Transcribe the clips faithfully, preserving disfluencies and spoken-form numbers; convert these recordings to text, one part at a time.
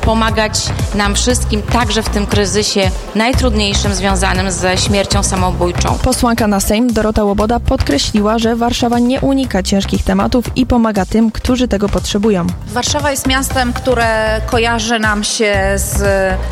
pomagać nam wszystkim, także w tym kryzysie najtrudniejszym związanym ze śmiercią samobójczą. Posłanka na Sejm Dorota Łoboda podkreśliła, że Warszawa nie unika ciężkich tematów i pomaga tym, którzy tego potrzebują. Warszawa jest miastem, które kojarzy nam się z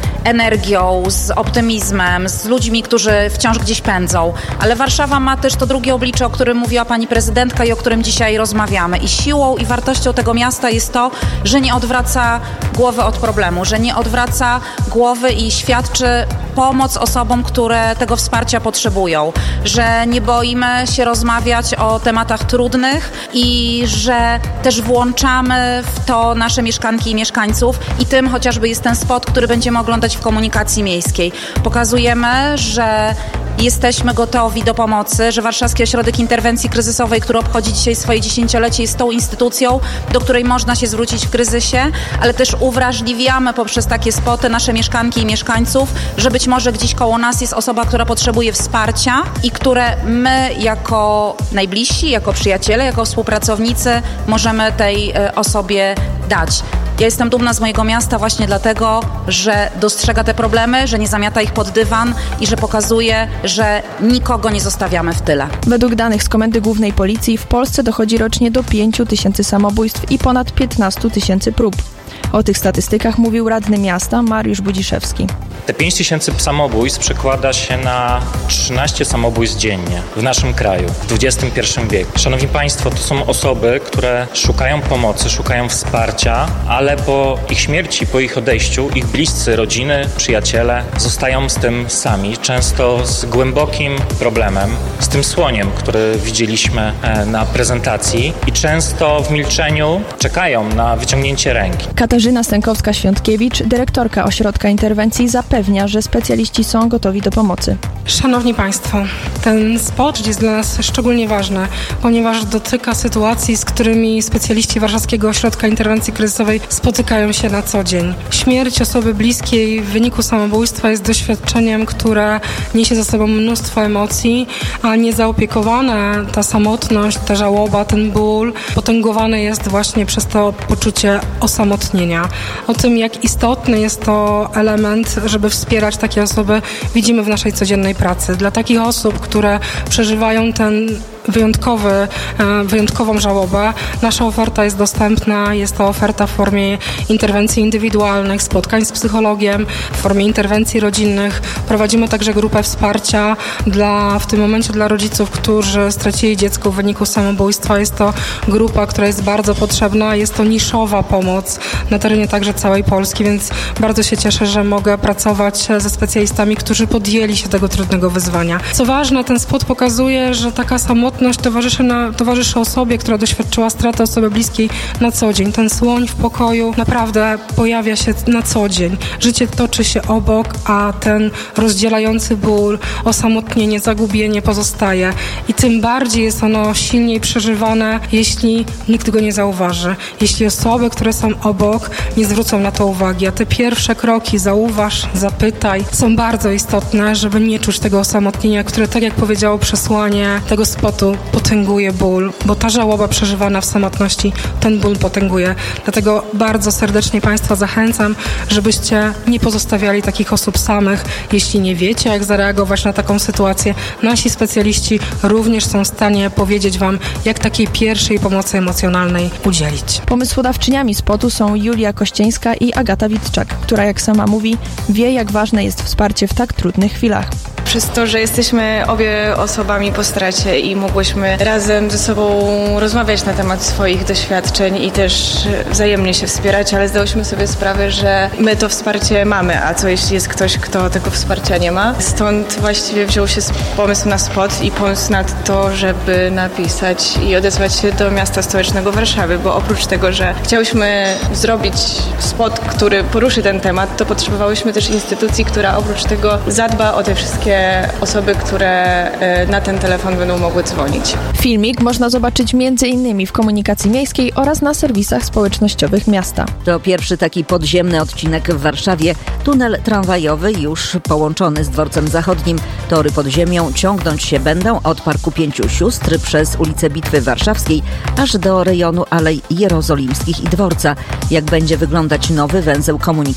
energią, z optymizmem, z ludźmi, którzy wciąż gdzieś pędzą. Ale Warszawa ma też to drugie oblicze, o którym mówiła pani prezydentka i o którym dzisiaj rozmawiamy. I siłą i wartością tego miasta jest to, że nie odwraca głowy od problemu, że nie odwraca głowy i świadczy pomoc osobom, które tego wsparcia potrzebują, że nie boimy się rozmawiać o tematach trudnych i że też włączamy w to nasze mieszkanki i mieszkańców i tym chociażby jest ten spot, który będziemy oglądać w komunikacji miejskiej. Pokazujemy, że jesteśmy gotowi do pomocy, że Warszawski Ośrodek Interwencji Kryzysowej, który obchodzi dzisiaj swoje dziesięciolecie, jest tą instytucją, do której można się zwrócić w kryzysie, ale też uwrażliwiamy poprzez takie spoty nasze mieszkanki i mieszkańców, że być może gdzieś koło nas jest osoba, która potrzebuje wsparcia i które my jako najbliżsi, jako przyjaciele, jako współpracownicy możemy tej osobie dać. Ja jestem dumna z mojego miasta właśnie dlatego, że dostrzega te problemy, że nie zamiata ich pod dywan i że pokazuje, że nikogo nie zostawiamy w tyle. Według danych z Komendy Głównej Policji w Polsce dochodzi rocznie do pięciu tysięcy samobójstw i ponad piętnastu tysięcy prób. O tych statystykach mówił radny miasta Mariusz Budziszewski. Te pięć tysięcy samobójstw przekłada się na trzynaście samobójstw dziennie w naszym kraju w dwudziestym pierwszym wieku. Szanowni Państwo, to są osoby, które szukają pomocy, szukają wsparcia, ale po ich śmierci, po ich odejściu, ich bliscy, rodziny, przyjaciele zostają z tym sami, często z głębokim problemem, z tym słoniem, który widzieliśmy na prezentacji i często w milczeniu czekają na wyciągnięcie ręki. Katarzyna Stękowska-Świątkiewicz, dyrektorka Ośrodka Interwencji, zapewnia, że specjaliści są gotowi do pomocy. Szanowni Państwo, ten spot jest dla nas szczególnie ważny, ponieważ dotyka sytuacji, z którymi specjaliści Warszawskiego Ośrodka Interwencji Kryzysowej spotykają się na co dzień. Śmierć osoby bliskiej w wyniku samobójstwa jest doświadczeniem, które niesie za sobą mnóstwo emocji, a niezaopiekowane, ta samotność, ta żałoba, ten ból potęgowane jest właśnie przez to poczucie osamotnienia. O tym, jak istotny jest to element, żeby wspierać takie osoby, widzimy w naszej codziennej pracy. Dla takich osób, które przeżywają ten wyjątkowy, wyjątkową żałobę. Nasza oferta jest dostępna, jest to oferta w formie interwencji indywidualnych, spotkań z psychologiem, w formie interwencji rodzinnych. Prowadzimy także grupę wsparcia dla, w tym momencie dla rodziców, którzy stracili dziecko w wyniku samobójstwa. Jest to grupa, która jest bardzo potrzebna, jest to niszowa pomoc na terenie także całej Polski, więc bardzo się cieszę, że mogę pracować ze specjalistami, którzy podjęli się tego trudnego wyzwania. Co ważne, ten spot pokazuje, że taka samotność towarzyszy, na, towarzyszy osobie, która doświadczyła straty osoby bliskiej na co dzień. Ten słoń w pokoju naprawdę pojawia się na co dzień. Życie toczy się obok, a ten rozdzielający ból, osamotnienie, zagubienie pozostaje. I tym bardziej jest ono silniej przeżywane, jeśli nikt go nie zauważy. Jeśli osoby, które są obok, nie zwrócą na to uwagi. A te pierwsze kroki, zauważ, zapytaj, są bardzo istotne, żeby nie czuć tego osamotnienia, które, tak jak powiedziało przesłanie tego spotu, potęguje ból, bo ta żałoba przeżywana w samotności ten ból potęguje. Dlatego bardzo serdecznie Państwa zachęcam, żebyście nie pozostawiali takich osób samych. Jeśli nie wiecie, jak zareagować na taką sytuację, nasi specjaliści również są w stanie powiedzieć Wam, jak takiej pierwszej pomocy emocjonalnej udzielić. Pomysłodawczyniami spotu są Julia Kościeńska i Agata Witczak, która, jak sama mówi, wie, jak ważne jest wsparcie w tak trudnych chwilach. Przez to, że jesteśmy obie osobami po stracie i mogłyśmy razem ze sobą rozmawiać na temat swoich doświadczeń i też wzajemnie się wspierać, ale zdałyśmy sobie sprawę, że my to wsparcie mamy, a co jeśli jest ktoś, kto tego wsparcia nie ma. Stąd właściwie wziął się pomysł na spot i pomysł na to, żeby napisać i odezwać się do miasta stołecznego Warszawy, bo oprócz tego, że chciałyśmy zrobić spot, który poruszy ten temat, to potrzebowałyśmy też instytucji, która oprócz tego zadba o te wszystkie osoby, które na ten telefon będą mogły dzwonić. Filmik można zobaczyć między innymi w komunikacji miejskiej oraz na serwisach społecznościowych miasta. To pierwszy taki podziemny odcinek w Warszawie. Tunel tramwajowy już połączony z dworcem zachodnim. Tory pod ziemią ciągnąć się będą od Parku Pięciu Sióstr przez ulicę Bitwy Warszawskiej aż do rejonu Alei Jerozolimskich i Dworca. Jak będzie wyglądać nowy węzeł komunikacji